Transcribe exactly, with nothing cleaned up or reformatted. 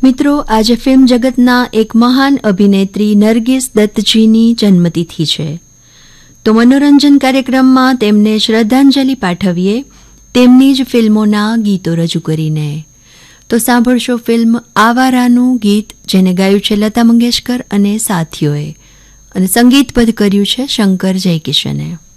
મિત્રો, આજે ફિલ્મ જગતના એક મહાન અભિનેત્રી નરગિસ દત્તજીની જન્મતિથિ છે. તો મનોરંજન કાર્યક્રમમાં તેમને શ્રદ્ધાંજલિ પાઠવીએ તેમની જ ફિલ્મોના ગીતો રજૂ કરીને. તો સાંભળશો ફિલ્મ આવારાનું ગીત, જેને ગાયું છે લતા મંગેશકર અને સાથીઓએ, અને સંગીતબદ્ધ કર્યું છે શંકર જયકિશને.